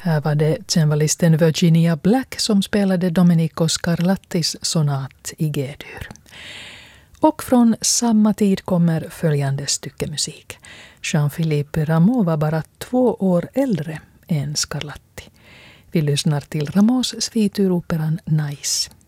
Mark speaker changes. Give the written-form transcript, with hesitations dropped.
Speaker 1: Här var det cembalisten Virginia Black som spelade Domenico Scarlattis sonat i G-dur. Och från samma tid kommer följande stycke musik. Jean-Philippe Rameau var bara 2 år äldre än Scarlatti. Vi lyssnar till Rameaus svit ur operan Nice.